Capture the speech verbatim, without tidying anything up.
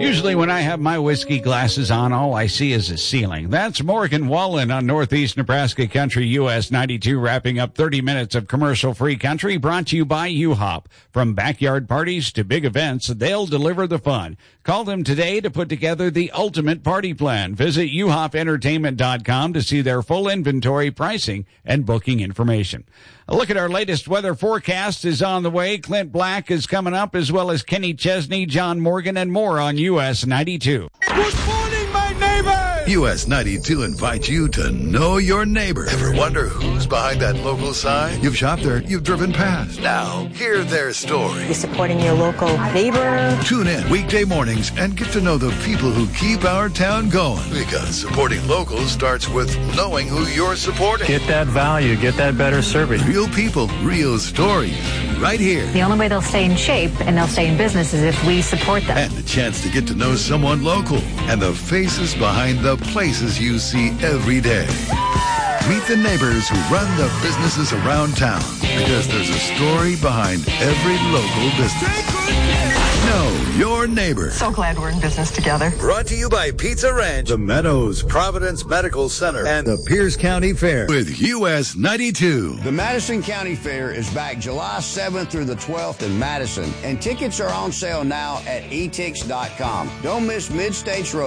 Usually when I have my whiskey glasses on, all I see is a ceiling. That's Morgan Wallen on Northeast Nebraska Country U S ninety-two, wrapping up thirty minutes of commercial-free country, brought to you by U-Hop. From backyard parties to big events, they'll deliver the fun. Call them today to put together the ultimate party plan. Visit u hop entertainment dot com to see their full inventory, pricing, and booking information. A look at our latest weather forecast is on the way. Clint Black is coming up, as well as Kenny Chesney, John Morgan, and more on U S ninety-two. Good morning, my neighbor! U S ninety-two invites you to know your neighbor. Ever wonder who's behind that local sign? You've shopped there, you've driven past. Now, hear their story. You're supporting your local neighbor. Tune in weekday mornings and get to know the people who keep our town going. Because supporting locals starts with knowing who you're supporting. Get that value, get that better service. Real people, real stories, right here. The only way they'll stay in shape and they'll stay in business is if we support them. And a chance to get to know someone local and the faces behind the places you see every day. Meet the neighbors who run the businesses around town, because there's a story behind every local business. Know your neighbor. So glad we're in business together. Brought to you by Pizza Ranch, The Meadows, Providence Medical Center, and the Pierce County Fair with U S ninety-two. The Madison County Fair is back July seventh through the twelfth in Madison, and tickets are on sale now at e tix dot com. Don't miss Mid-States Road.